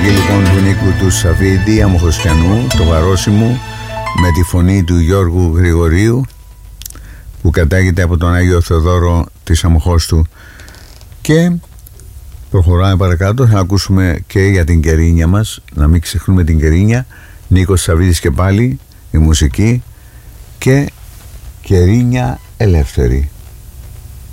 μουσική λοιπόν του Νίκου του Σαββίδη Αμμοχρωστιανού, το βαρόσιμο, με τη φωνή του Γιώργου Γρηγορίου, που κατάγεται από τον Άγιο Θεοδόρο της Αμμοχώστου. Και προχωράμε παρακάτω, θα ακούσουμε και για την Κερίνια μας, να μην ξεχνούμε την Κερίνια. Νίκος Σαββίδης και πάλι η μουσική, και Κερίνια ελεύθερη.